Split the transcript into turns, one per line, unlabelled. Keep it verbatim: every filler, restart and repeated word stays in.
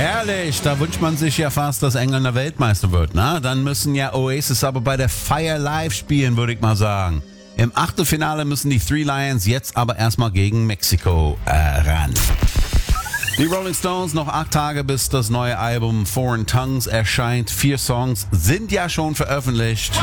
Herrlich, da wünscht man sich ja fast, dass England der Weltmeister wird. Na, dann müssen ja Oasis aber bei der Fire Live spielen, würde ich mal sagen. Im Achtelfinale müssen die Three Lions jetzt aber erstmal gegen Mexiko äh, ran. Die Rolling Stones, noch acht Tage bis das neue Album Foreign Tongues erscheint. Vier Songs sind ja schon veröffentlicht.